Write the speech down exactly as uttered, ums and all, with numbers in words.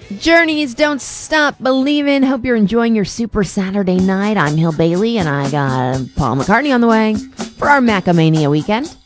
Journeys, don't stop believing. Hope you're enjoying your Super Saturday night. I'm Hill Bailey, and I got Paul McCartney on the way for our Macamania weekend.